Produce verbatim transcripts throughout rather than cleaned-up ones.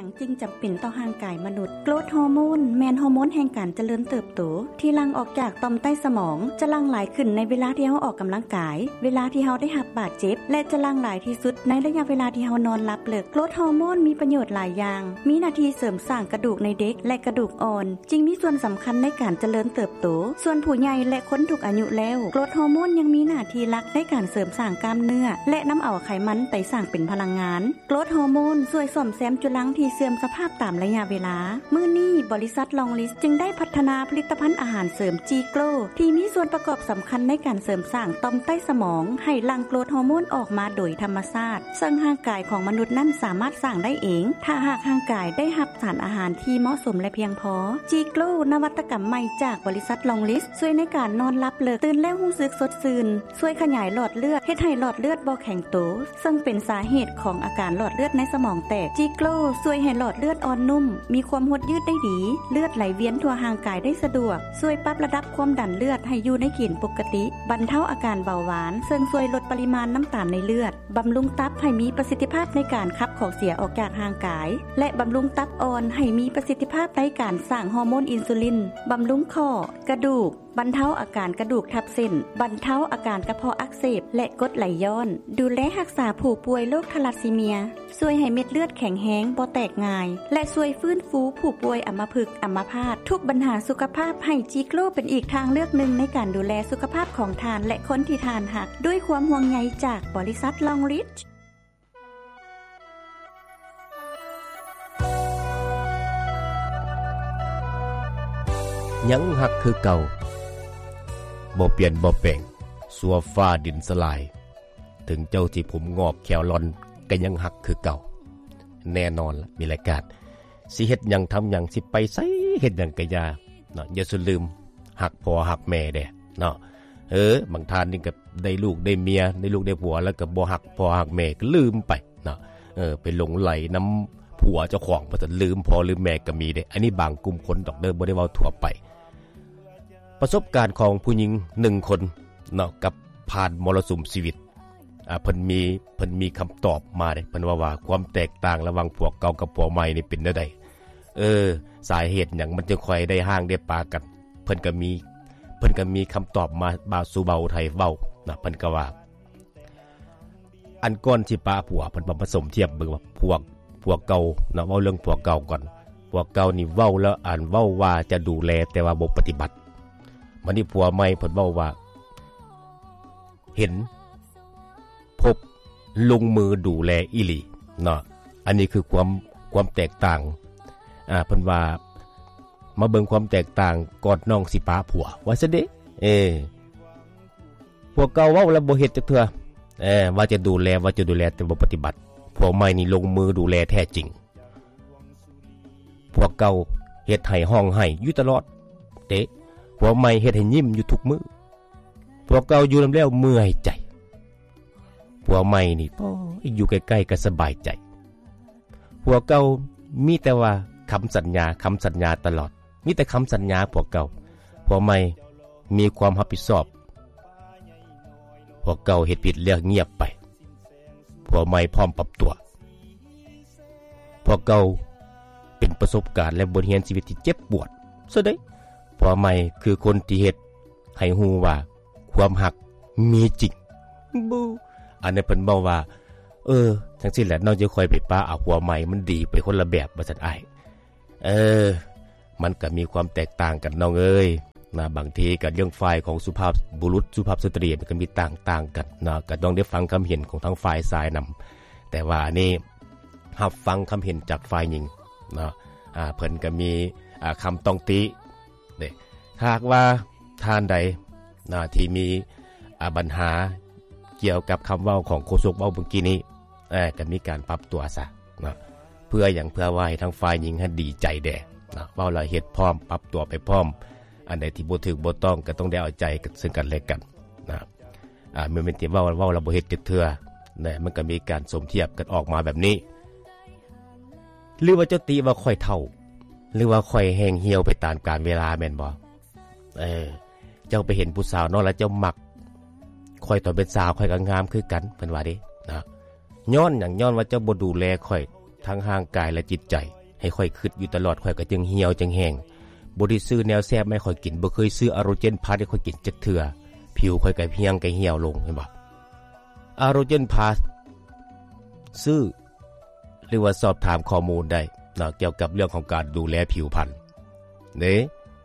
จึงจำเป็นต่อร่างกายมนุษย์โกรทฮอร์โมนแม่นฮอร์โมนแห่งการเจริญเติบโตที่หลั่งออกจากต่อมใต้สมองจะหลั่งหลายขึ้นในเวลาที่เฮาออกกำลังกายเวลาที่เฮาได้รับบาดเจ็บและจะหลั่งหลายที่สุดในระยะเวลาที่เฮานอนหลับเลิกโกรทฮอร์โมนมีประโยชน์หลายอย่างมีหน้าที่เสริมสร้างกระดูกในเด็กและกระดูกอ่อนจึงมีส่วนสำคัญในการเจริญเติบโตส่วนผู้ใหญ่และคนทุกอายุแล้วโกรทฮอร์โมนยังมีหน้าที่หลักในการเสริมสร้างกล้ามเนื้อและนำเอาไขมันไปสร้างเป็นพลังงานโกรทฮอร์โมนช่วยซ่อมแซมจุลังที่เสื่อมสภาพตามระยะเวลามื้อนี้บริษัทลองลิสจึงได้พัฒนาผลิตภัณฑ์อาหารเสริมจีโกลที่มีส่วนประกอบสำคัญในการเสริมสร้างต่อมใต้สมองให้หลั่งโกรทฮอร์โมนออกมาโดยธรรมชาติซึ่งร่างกายของมนุษย์นั้นสามารถสร้างได้เองถ้าหากร่างกายได้รับสารอาหารที่เหมาะสมและเพียงพอจีโกลนวัตกรรมใหม่จากบริษัทลองลิสช่วยในการนอนหลับเลิกตื่นแล้วรู้สึกสดชื่นช่วยขยายหลอดเลือดเฮ็ดให้หลอดเลือดบ่แข็งโตซึ่งเป็นสาเหตุของอาการหลอดเลือดในสมองแตกจีโกลช่วยให้หลอดเลือดอ่อนนุ่มมีความหดยืดได้ดีเลือดไหลเวียนทั่วร่างกายได้สะดวกช่วยปรับระดับความดันเลือดให้อยู่ในเกณฑ์ปกติบรรเทาอาการเบาหวานซึ่งช่วยลดปริมาณน้ำตาลในเลือดบำรุงตับให้มีประสิทธิภาพในการขับของเสียออกจากร่างกายและบำรุงตับอ่อนให้มีประสิทธิภาพในการสร้างฮอร์โมนอินซูลินบำรุงข้อกระดูกบรรเทาอาการกระดูกทับเส้นบรรเทาอาการกระเพาะอักเสบและกรดไหลย้อนดูแลรักษาผู้ป่วยโรคทาลัสซีเมียช่วยให้เม็ดเลือดแข็งแรงบ่แตกง่ายและช่วยฟื้นฟูผู้ป่วยอัมพฤกษ์อัมพาตทุกปัญหาสุขภาพให้จีโกลเป็นอีกทางเลือกหนึ่งในการดูแลสุขภาพของทานและคนที่ทานหักด้วยความห่วงใยจากบริษัทลองริชยังหักคือเก่าบ่เปลี่ยนบ่แปลงสัวฟ้าดินสลายถึงเจ้าที่ผมงอกแขวลอนก็ยังหักคือเก่าแน่นอนล่ะมีรายการสิเฮ็ดหยังทำหยังสิไปไสเฮ็ดหยังก็อย่าเนาะอย่าสุลืมหักพ่อหักแม่เด้เนาะเออบางท่านนี่ก็ได้ลูกได้เมียได้ลูกได้ผัวแล้วก็บ่หักพ่อหักแม่ก็ลืมไปเนาะเออไปหลงไหลน้ำผัวเจ้าของบ่ทันลืมพ่อลืมแม่ก็มีเด้อันนี้บางกลุ่มคนดอกเด้อบ่ได้เว้าทั่วไปประสบการณ์ของผู้หญิงหนึ่งคนเนาะกับผ่านมรสุมชีวิตอ่าเพิ่นมีเพิ่นมีคำตอบมาเด้เพิ่นว่าว่าความแตกต่างระหว่างผัวเก่ากับผัวใหม่นี่เป็นจังได๋เออสาเหตุหยังมันจึงค่อยได้ห่างได้ปากันเพิ่นก็มีเพิ่นก็มีคำตอบมาบาสู่เบาไทยเว้านะเพิ่นก็ว่าอันก่อนสิปาผัวเพิ่นบ่ผสมเทียบเบิ่งว่าพวกพวกเก่าเนาะเว้าเรื่องผัวเก่าก่อนพวกเก่านี่เว้าแล้วอ่านเว้าว่าจะดูแลแต่ว่าบ่ปฏิบัติมันนี่ผัวใหม่เพิ่นเว้าว่าเห็นพบลงมือดูแลอีหลีเนาะอันนี้คือความความแตกต่างอ่าเพิ่นว่ามาเบิ่งความแตกต่างก่อนน้องสิปาผัวว่าซะเด้เออพวกเก่าเว้าแล้วบ่เฮ็ดจักเทื่อเออว่าจะดูแลว่าจะดูแลแต่บ่ปฏิบัติผัวใหม่นี่ลงมือดูแลแท้จริงพวกเก่าเฮ็ดให้ห้องให้อยู่ตลอดเด้ผัวใหม่เฮ็ดให้ยิ้มอยู่ทุกมื้อผัวเก่าอยู่นำแล้วเมื่อยใจผัวใหม่นี่ป้ออยู่ใกล้ๆก็สบายใจผัวเก่ามีแต่ว่าคำสัญญาคำสัญญาตลอดมีแต่คำสัญญาผัวเก่าผัวใหม่มีความรับผิดชอบผัวเก่าเฮ็ดผิดเรื่องเงียบไปผัวใหม่พร้อมปรับตัวผัวเก่าเป็นประสบการณ์และบทเรียนชีวิตที่เจ็บปวดซะเด้ผัวใหม่คือคนที่เฮ็ดให้ฮู้ว่าความหักมีจริงบูอันนี้เพิ่นบอกว่าเออจังซี่แหละน้องจะค่อยไปป้าเอาผัวใหม่มันดีไปคนละแบบว่าซั่นอ้ายเออมันก็มีความแตกต่างกันน้องเอ้ยนะบางทีก็เรื่องฝ่ายของสุภาพบุรุษสุภาพสตรีมันก็มีต่างๆกันนะก็ต้องได้ฟังคำเห็นของทั้งฝ่ายชายนำแต่ว่านี่รับฟังคำเห็นจากฝ่ายหญิงนะอ่าเพิ่นก็มีอ่าคำต้องติเด้หากว่าท่านใดนะที่มีอ่าปัญหาเกี่ยวกับคำเว้าของโฆษกเว้าเมื่อกี้นี้เอ่อก็มีการปรับตัวซะนะเพื่ออย่างเพื่อว่าให้ทั้งฝ่ายหญิงให้ดีใจแด่นะเว้าแล้วเฮ็ดพร้อมปรับตัวไปพร้อมอันใดที่บ่ถูกบ่ต้องก็ต้องได้เอาใจกันซึ่งกันและกันนะอ่าเมื่อเป็นที่เว้าเว้าแล้วบ่เฮ็ดจักเทื่อนะมันก็มีการสมเทียบกันออกมาแบบนี้หรือว่าเจ้าติว่าค่อยเฒ่าหรือว่าค่อยแห้งเหี่ยวไปตามกาลเวลาแม่นบ่เออเจ้าไปเห็นผู้สาวเนาะแล้วเจ้ามักค่อยตอนเป็นสาวค่อยก็งามคือกันเพิ่นว่าเด้นะย้อนหยังย้อนว่าเจ้าบ่ดูแลค่อยทั้งร่างกายและจิตใจให้ค่อยคิดอยู่ตลอดค่อยก็จึงเหี่ยวจังแห้งบ่ได้ซื้อแนวแซ่บไม่ค่อยกินบ่เคยซื้ออะโรเจนพาสให้ค่อยกินจักเทื่อผิวค่อยก็เหี่ยงก็เหี่ยวลงเห็นบ่อะโรเจนพาสซื้อหรือว่าสอบถามข้อมูลได้เนาะเกี่ยวกับเรื่องของการดูแลผิวพรรณเด้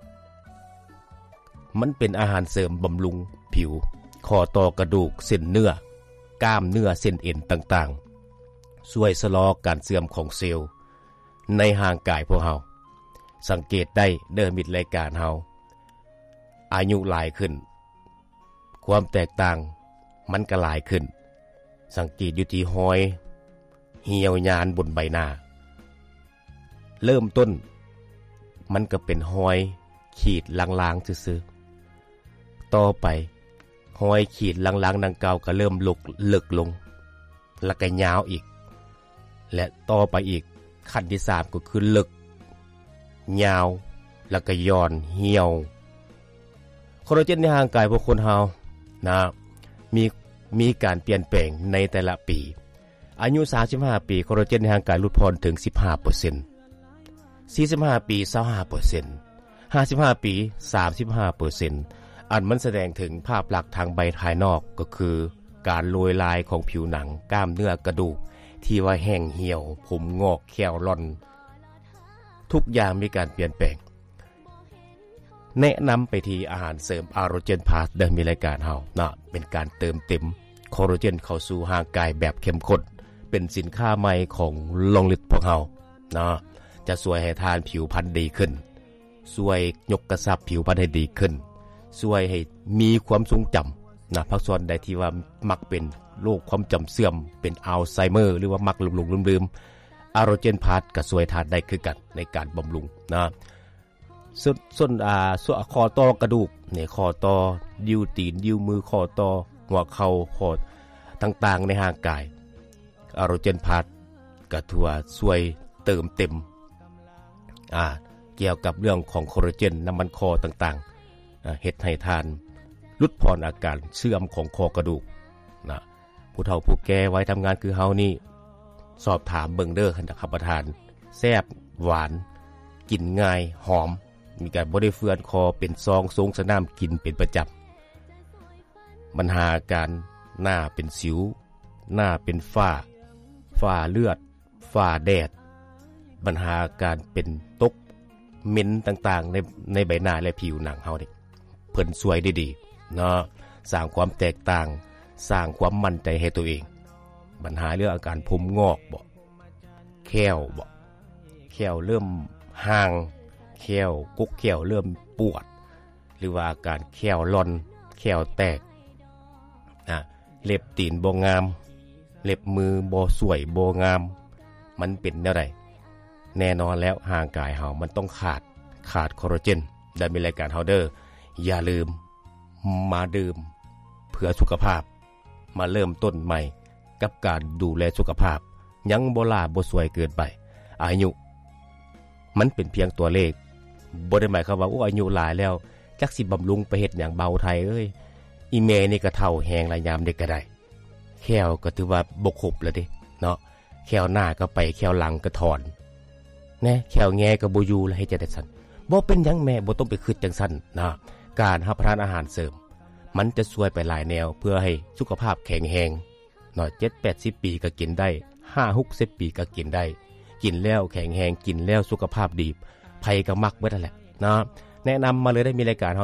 มันเป็นอาหารเสริมบำรุงผิวข้อต่อกระดูกเส้นเนื้อกล้ามเนื้อเส้นเอ็นต่างๆช่วยชะลอการเสื่อมของเซลล์ในร่างกายพวกเฮาสังเกตได้เดินมิดรายการเฮาอายุหลายขึ้นความแตกต่างมันก็หลายขึ้นสังเกตอยู่ที่หอยเหี่ยวยานบนใบหน้าเริ่มต้นมันก็เป็นหอยขีดลางๆซื่อๆต่อไปหอยขีดลางๆดังกล่าวก็เริ่มลุกเลิกลงแล้วก็ยาวอีกและต่อไปอีกขั้นที่สามก็คือเลิกยาวแล้วก็ย้อนเหี่ยวคอลลาเจนในร่างกายพวกคนเฮานะมีมีการเปลี่ยนแปลงในแต่ละปีอายุสามสิบห้าปีคอลลาเจนในร่างกายลดพรถึง สิบห้าเปอร์เซ็นต์ สี่สิบห้าปี ยี่สิบห้าเปอร์เซ็นต์ ห้าสิบห้าปี สามสิบห้าเปอร์เซ็นต์ อันมันแสดงถึงภาพลักษณ์ทางใบภายนอกก็คือการโรยลายของผิวหนังกล้ามเนื้อกระดูกที่ว่าแห้งเหี่ยวผมงอกแขวร่อนทุกอย่างมีการเปลี่ยนแปลงแนะนำไปที่อาหารเสริมอะโรเจนพาสเดิมมีรายการเฮานะเป็นการเติมเต็มคอลลาเจนเข้าสู่ร่างกายแบบเข้มข้นเป็นสินค้าใหม่ของลองลิดพวกเฮานะจะช่วยให้ทานผิวพรรณดีขึ้นช่วยยกกระชับผิวพรรณให้ดีขึ้นช่วยให้มีความทรงจำนะพักส่วนใดที่ว่ามักเป็นโรคความจำเสื่อมเป็นอัลไซเมอร์หรือว่ามักหลงๆลืมๆอะโรเจนพาสก็ช่วยทานได้คือกันในการบำรุงนะส่วนส่วนอ่าส่วนคอต่อกระดูกเนี่ยคอต่อดิ้วตีนดิ้วมือคอต่อหัวเข่าคอต่างๆในร่างกายอะโรเจนพาสก็ถือว่าช่วยเติมเต็มอ่าเกี่ยวกับเรื่องของคอลลาเจนน้ำมันคอต่างๆอ่าเฮ็ดให้ทานลดพรอาการเสื่อมของคอกระดูกนะผู้เฒ่าผู้แก่ไว้ทำงานคือเฮานี่สอบถามเบิ่งเด้อคันรับประทานแซ่บหวานกินง่ายหอมมีการบ่ได้เฟื่อนคอเป็นซองทรงสนามกินเป็นประจำปัญหาการหน้าเป็นสิวหน้าเป็นฝ้าฝ้าเลือดฝ้าแดดปัญหาการเป็นตกเหม็นต่างๆในในใบหน้าและผิวหนังเฮานี่เพิ่นสวยได้ดีเนาะสร้างความแตกต่างสร้างความมั่นใจให้ตัวเองปัญหาเรื่องอาการผมงอกบ่แข้วบ่แข้วเริ่มห่างแข้วกุกแข้วเริ่มปวดหรือว่าอาการแข้วร่อนแข้วแตกนะเล็บตีนบ่งามเล็บมือบ่สวยบ่งามมันเป็นแนวใดแน่นอนแล้วร่างกายเฮามันต้องขาดขาดคอลลาเจนได้มีรายการเฮาเด้ออย่าลืมมาดื่มเพื่อสุขภาพมาเริ่มต้นใหม่กับการดูแลสุขภาพยังบ่ล่าบ่สวยเกินไปอายุมันเป็นเพียงตัวเลขบ่ได้หมายความว่าโอ้อายุหลายแล้วจักสิบำรุงไปเฮ็ดหยังเบาไทยเอ้ยอีเมนี่ก็เฒ่าแฮงหลายยามเด็กก็ได้แข้วก็ถือว่าบ่ครบแล้วเด้เนาะแข้วหน้าก็ไปแข้วหลังก็ถอนแน่แข้วแงก็บ่อยู่แล้วให้จะได้ซั่นบ่เป็นหยังแม่บ่ต้องไปคิดจังซั่นนะการรับประทานอาหารเสริมมันจะช่วยไปหลายแนวเพื่อให้สุขภาพแข็งแรงเนาะ เจ็ดแปดสิบ ปีก็กินได้ ห้าหกสิบ ปีก็กินได้กินแล้วแข็งแรงกินแล้วสุขภาพดีไผก็มักเบิดนั่นแหละนะแนะนำมาเลยได้มีรายการ